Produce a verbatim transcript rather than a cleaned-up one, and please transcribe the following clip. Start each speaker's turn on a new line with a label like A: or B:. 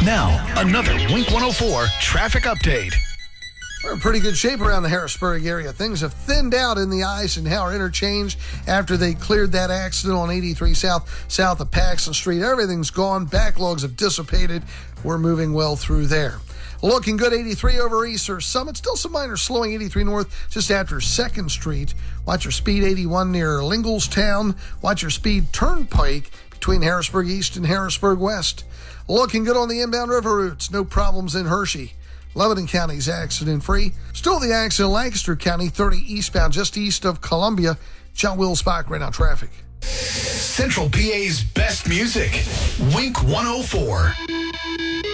A: Now, another Wink one oh four traffic update.
B: We're in pretty good shape around the Harrisburg area. Things have thinned out in the ice and Howard Interchange after they cleared that accident on eighty-three South, south of Paxson Street. Everything's gone. Backlogs have dissipated. We're moving well through there. Looking good, eighty-three over Easter Summit. Still some minor slowing, eighty-three north just after second Street. Watch your speed eighty-one near Linglestown. Watch your speed Turnpike between Harrisburg East and Harrisburg West. Looking good on the inbound river routes. No problems in Hershey. Lebanon County's accident-free. Still the accident in Lancaster County, thirty eastbound, just east of Columbia. John Will Spock right now traffic.
A: Central P A's best music. Wink one oh four.